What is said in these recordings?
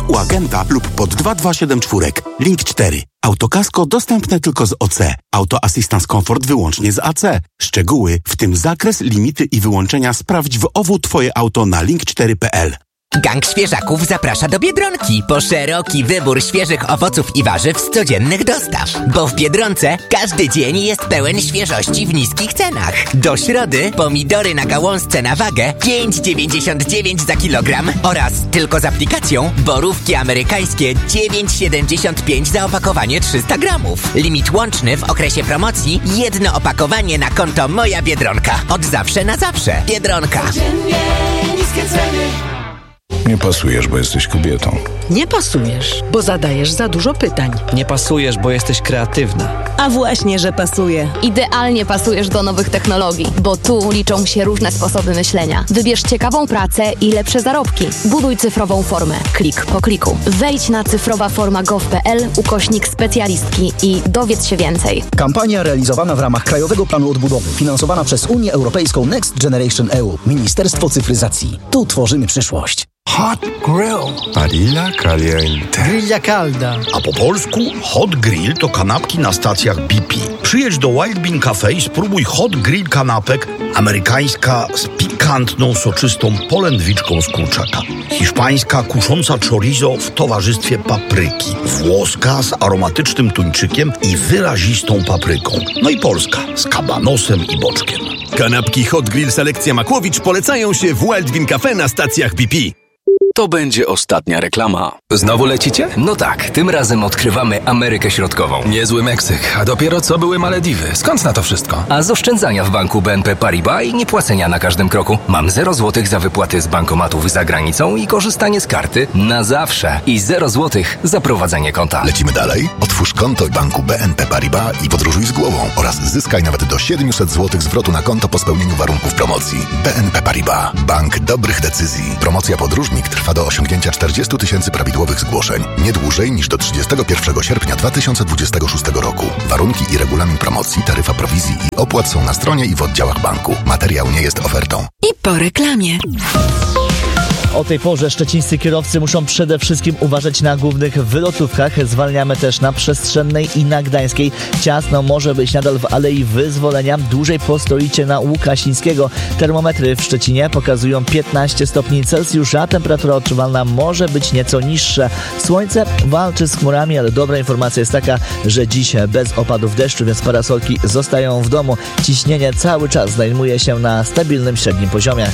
u agenta lub pod 2274. Link 4. Autokasko dostępne tylko z OC. Auto Assistance Comfort wyłącznie z AC. Szczegóły, w tym zakres, limity i wyłączenia sprawdź w OWU Twoje auto na link4.pl. Gang świeżaków zaprasza do Biedronki po szeroki wybór świeżych owoców i warzyw z codziennych dostaw. Bo w Biedronce każdy dzień jest pełen świeżości w niskich cenach. Do środy pomidory na gałązce na wagę 5,99 za kilogram oraz tylko z aplikacją borówki amerykańskie 9,75 za opakowanie 300 gramów. Limit łączny w okresie promocji 1 opakowanie na konto Moja Biedronka. Od zawsze na zawsze. Biedronka. Codziennie niskie ceny. Nie pasujesz, bo jesteś kobietą. Nie pasujesz, bo zadajesz za dużo pytań. Nie pasujesz, bo jesteś kreatywna. A właśnie, że pasuje. Idealnie pasujesz do nowych technologii, bo tu liczą się różne sposoby myślenia. Wybierz ciekawą pracę i lepsze zarobki. Buduj cyfrową formę. Klik po kliku. Wejdź na cyfrowaforma.gov.pl/specjalistki i dowiedz się więcej. Kampania realizowana w ramach Krajowego Planu Odbudowy, finansowana przez Unię Europejską Next Generation EU, Ministerstwo Cyfryzacji. Tu tworzymy przyszłość. Hot Grill. Parrilla Caliente. Grilla calda. A po polsku Hot Grill to kanapki na stacjach BP. Przyjedź do Wild Bean Cafe i spróbuj Hot Grill kanapek. Amerykańska z pikantną, soczystą polędwiczką z kurczaka. Hiszpańska kusząca chorizo w towarzystwie papryki. Włoska z aromatycznym tuńczykiem i wyrazistą papryką. No i polska z kabanosem i boczkiem. Kanapki Hot Grill Selekcja Makłowicz polecają się w Wild Bean Cafe na stacjach BP. To będzie ostatnia reklama. Znowu lecicie? No tak, tym razem odkrywamy Amerykę Środkową. Niezły Meksyk, a dopiero co były Malediwy. Skąd na to wszystko? A z oszczędzania w banku BNP Paribas i niepłacenia na każdym kroku. Mam 0 zł za wypłaty z bankomatów za granicą i korzystanie z karty na zawsze. I 0 zł za prowadzenie konta. Lecimy dalej? Otwórz konto w banku BNP Paribas i podróżuj z głową oraz zyskaj nawet do 700 zł zwrotu na konto po spełnieniu warunków promocji. BNP Paribas. Bank dobrych decyzji. Promocja podróżnik trwa do osiągnięcia 40 000 prawidłowych zgłoszeń. Nie dłużej niż do 31 sierpnia 2026 roku. Warunki i regulamin promocji, taryfa prowizji i opłat są na stronie i w oddziałach banku. Materiał nie jest ofertą. I po reklamie. O tej porze szczecińscy kierowcy muszą przede wszystkim uważać na głównych wylotówkach. Zwalniamy też na Przestrzennej i na Gdańskiej. Ciasno może być nadal w Alei Wyzwolenia. Dłużej postoicie na Łukasińskiego. Termometry w Szczecinie pokazują 15 stopni Celsjusza. A temperatura odczuwalna może być nieco niższa. Słońce walczy z chmurami, ale dobra informacja jest taka, że dziś bez opadów deszczu, więc parasolki zostają w domu. Ciśnienie cały czas zajmuje się na stabilnym średnim poziomie.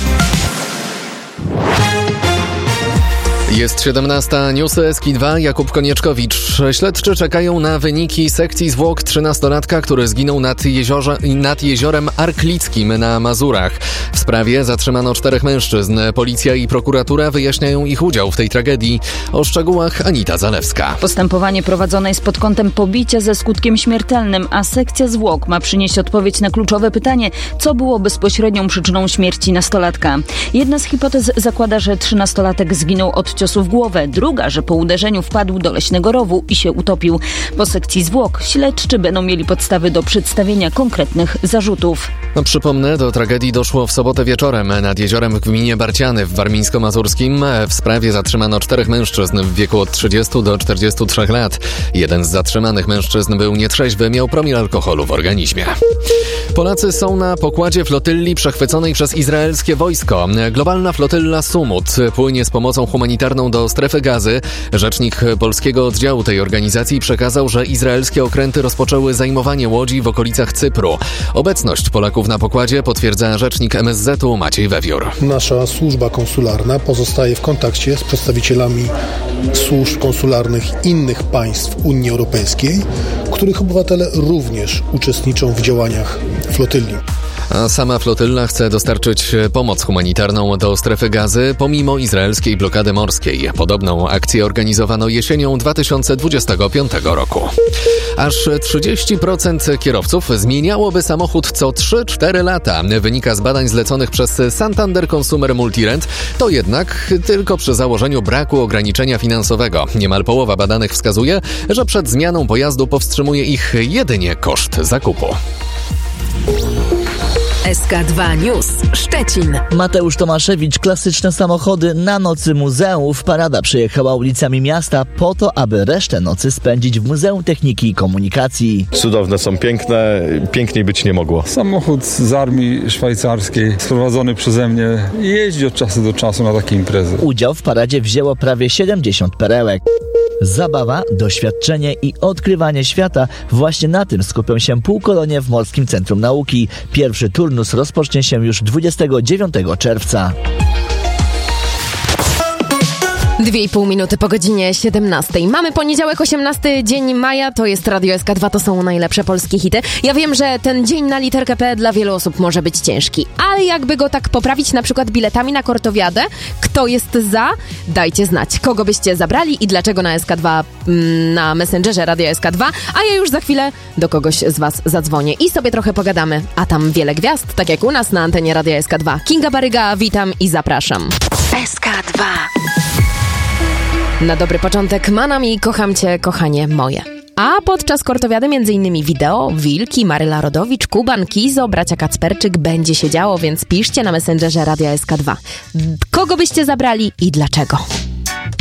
Jest 17. Newsy SK2. Jakub Konieczkowicz. Śledczy czekają na wyniki sekcji zwłok 13-latka, który zginął nad jeziorem Arklickim na Mazurach. W sprawie zatrzymano 4 mężczyzn. Policja i prokuratura wyjaśniają ich udział w tej tragedii. O szczegółach Anita Zalewska. Postępowanie prowadzone jest pod kątem pobicia ze skutkiem śmiertelnym, a sekcja zwłok ma przynieść odpowiedź na kluczowe pytanie, co było bezpośrednią przyczyną śmierci nastolatka. Jedna z hipotez zakłada, że 13-latek zginął od ciosu w głowę, druga, że po uderzeniu wpadł do leśnego rowu i się utopił. Po sekcji zwłok śledczy będą mieli podstawy do przedstawienia konkretnych zarzutów. Przypomnę, do tragedii doszło w sobotę wieczorem nad jeziorem w gminie Barciany w Warmińsko-Mazurskim. W sprawie zatrzymano 4 mężczyzn w wieku od 30 do 43 lat. Jeden z zatrzymanych mężczyzn był nietrzeźwy, miał promil alkoholu w organizmie. Polacy są na pokładzie flotylli przechwyconej przez izraelskie wojsko. Globalna flotylla Sumut płynie z pomocą humanitarną do strefy Gazy. Rzecznik polskiego oddziału tej organizacji przekazał, że izraelskie okręty rozpoczęły zajmowanie łodzi w okolicach Cypru. Obecność Polaków na pokładzie potwierdza rzecznik MSZ-u Maciej Wewiór. Nasza służba konsularna pozostaje w kontakcie z przedstawicielami służb konsularnych innych państw Unii Europejskiej, których obywatele również uczestniczą w działaniach flotylli. A sama flotylla chce dostarczyć pomoc humanitarną do strefy Gazy pomimo izraelskiej blokady morskiej. Podobną akcję organizowano jesienią 2025 roku. Aż 30% kierowców zmieniałoby samochód co 3-4 lata. Wynika z badań zleconych przez Santander Consumer Multirent. To jednak tylko przy założeniu braku ograniczenia finansowego. Niemal połowa badanych wskazuje, że przed zmianą pojazdu powstrzymuje ich jedynie koszt zakupu. SK2 News Szczecin. Mateusz Tomaszewicz, klasyczne samochody na nocy muzeów. Parada przyjechała ulicami miasta po to, aby resztę nocy spędzić w Muzeum Techniki i Komunikacji. Cudowne są, piękne, piękniej być nie mogło. Samochód z armii szwajcarskiej, sprowadzony przeze mnie, jeździ od czasu do czasu na takie imprezy. Udział w paradzie wzięło prawie 70 perełek. Zabawa, doświadczenie i odkrywanie świata. Właśnie na tym skupią się półkolonie w Morskim Centrum Nauki. Pierwszy turnus rozpocznie się już 29 czerwca. 2,5 minuty po godzinie 17. Mamy poniedziałek, 18 dzień maja, to jest Radio SK2, to są najlepsze polskie hity. Ja wiem, że ten dzień na literkę P dla wielu osób może być ciężki, ale jakby go tak poprawić na przykład biletami na Kortowiadę, kto jest za? Dajcie znać, kogo byście zabrali i dlaczego na SK2, na Messengerze Radio SK2, a ja już za chwilę do kogoś z was zadzwonię i sobie trochę pogadamy, a tam wiele gwiazd, tak jak u nas na antenie Radio SK2. Kinga Baryga, witam i zapraszam. SK2. Na dobry początek Manami, kocham cię, kochanie moje. A podczas Kortowiady m.in. wideo, Wilki, Maryla Rodowicz, Kuban, Kizo, bracia Kacperczyk będzie się działo, więc piszcie na Messengerze Radia SK2. Kogo byście zabrali i dlaczego?